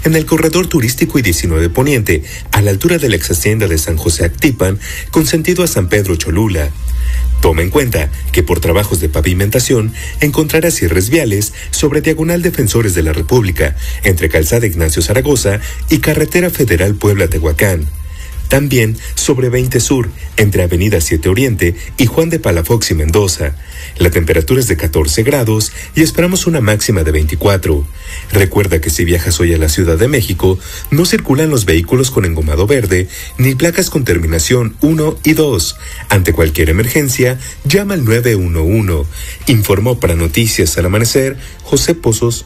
en el corredor turístico y 19 Poniente, a la altura de la ex hacienda de San José Actipan, con sentido a San Pedro Cholula. Toma en cuenta que por trabajos de pavimentación encontrará cierres viales sobre Diagonal Defensores de la República, entre Calzada Ignacio Zaragoza y Carretera Federal Puebla-Tehuacán. También sobre 20 Sur, entre Avenida 7 Oriente y Juan de Palafox y Mendoza. La temperatura es de 14 grados y esperamos una máxima de 24. Recuerda que si viajas hoy a la Ciudad de México, no circulan los vehículos con engomado verde ni placas con terminación 1 y 2. Ante cualquier emergencia, llama al 911. Informó para Noticias al Amanecer José Pozos.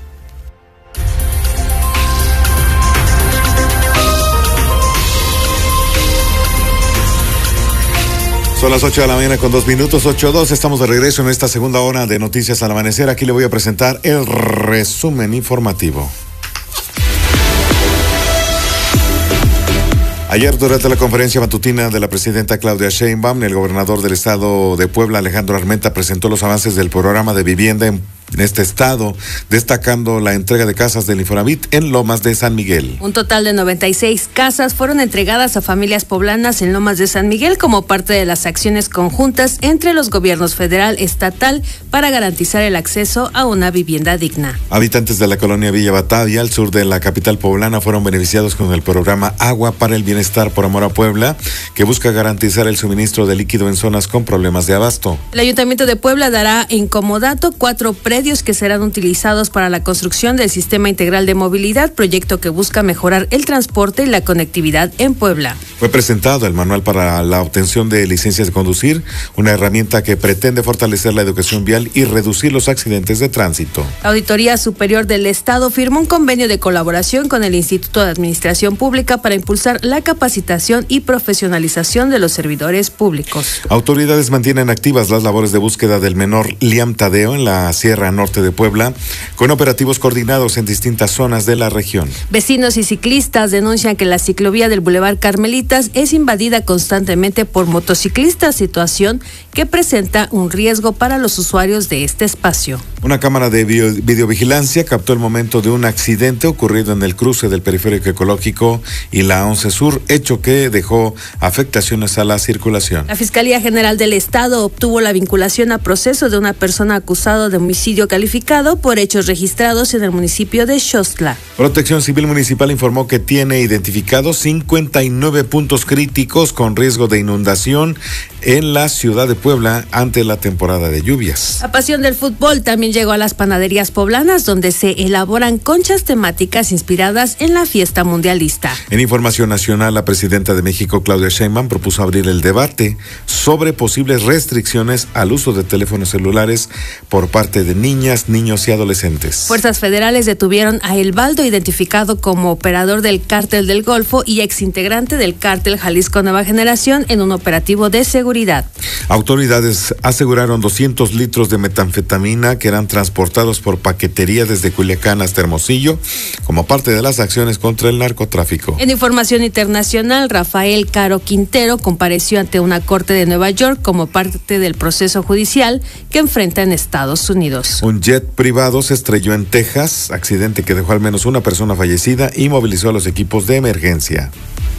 Son las 8 de la mañana con 2 minutos, 8:02. Estamos de regreso en esta segunda hora de Noticias al Amanecer. Aquí le voy a presentar el resumen informativo. Ayer, durante la conferencia matutina de la presidenta Claudia Sheinbaum, el gobernador del estado de Puebla, Alejandro Armenta, presentó los avances del programa de vivienda en este estado, destacando la entrega de casas del Infonavit en Lomas de San Miguel. Un total de 96 casas fueron entregadas a familias poblanas en Lomas de San Miguel como parte de las acciones conjuntas entre los gobiernos federal y estatal para garantizar el acceso a una vivienda digna. Habitantes de la colonia Villa Batavia, al sur de la capital poblana, fueron beneficiados con el programa Agua para el Bienestar por Amor a Puebla, que busca garantizar el suministro de líquido en zonas con problemas de abasto. El Ayuntamiento de Puebla dará en comodato 4 predios que serán utilizados para la construcción del Sistema Integral de Movilidad, proyecto que busca mejorar el transporte y la conectividad en Puebla. Fue presentado el manual para la obtención de licencias de conducir, una herramienta que pretende fortalecer la educación vial y reducir los accidentes de tránsito. La Auditoría Superior del Estado firmó un convenio de colaboración con el Instituto de Administración Pública para impulsar la capacitación y profesionalización de los servidores públicos. Autoridades mantienen activas las labores de búsqueda del menor Liam Tadeo en la Sierra Norte de Puebla, con operativos coordinados en distintas zonas de la región. Vecinos y ciclistas denuncian que la ciclovía del Boulevard Carmelitas es invadida constantemente por motociclistas, situación que presenta un riesgo para los usuarios de este espacio. Una cámara de videovigilancia captó el momento de un accidente ocurrido en el cruce del Periférico Ecológico y la 11 Sur, hecho que dejó afectaciones a la circulación. La Fiscalía General del Estado obtuvo la vinculación a proceso de una persona acusada de homicidio calificado por hechos registrados en el municipio de Xostla. Protección Civil Municipal informó que tiene identificados 59 puntos críticos con riesgo de inundación en la ciudad de Puebla ante la temporada de lluvias. La pasión del fútbol también llegó a las panaderías poblanas, donde se elaboran conchas temáticas inspiradas en la fiesta mundialista. En información nacional, la presidenta de México, Claudia Sheinbaum, propuso abrir el debate sobre posibles restricciones al uso de teléfonos celulares por parte de niñas, niños y adolescentes. Fuerzas federales detuvieron a El Baldo, identificado como operador del Cártel del Golfo y exintegrante del Cártel Jalisco Nueva Generación, en un operativo de seguridad. Autoridades aseguraron 200 litros de metanfetamina que eran transportados por paquetería desde Culiacán hasta Hermosillo como parte de las acciones contra el narcotráfico. En información internacional, Rafael Caro Quintero compareció ante una corte de Nueva York como parte del proceso judicial que enfrenta en Estados Unidos. Un jet privado se estrelló en Texas, accidente que dejó al menos una persona fallecida y movilizó a los equipos de emergencia.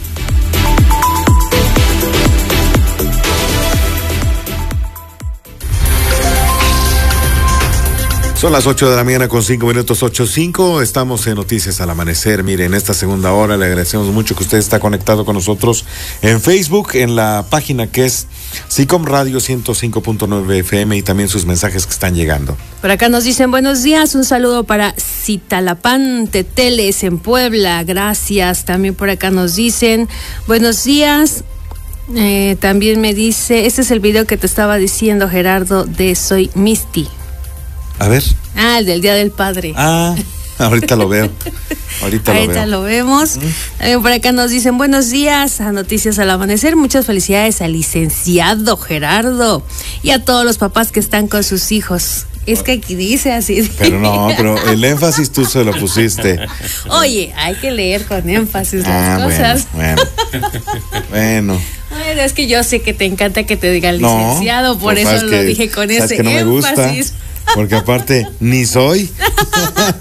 Son las 8 de la mañana con 5 minutos, 8:05. Estamos en Noticias al Amanecer. Mire, en esta segunda hora le agradecemos mucho que usted está conectado con nosotros en Facebook, en la página que es SICOM Radio 105.9 FM y también sus mensajes que están llegando. Por acá nos dicen buenos días, un saludo para Citalapán, Teteles en Puebla, gracias. También por acá nos dicen buenos días. También me dice, este es el video que te estaba diciendo, Gerardo, de Soy Misty. A ver. El del Día del Padre. Ahorita lo veo. Ahorita lo vemos. También por acá nos dicen buenos días a Noticias al Amanecer. Muchas felicidades al licenciado Gerardo y a todos los papás que están con sus hijos. Es que aquí dice así. Pero el énfasis tú se lo pusiste. Oye, hay que leer con énfasis las cosas. Bueno. Bueno, es que yo sé que te encanta que te diga licenciado, por eso lo dije con ese énfasis. Me gusta, porque aparte ni soy.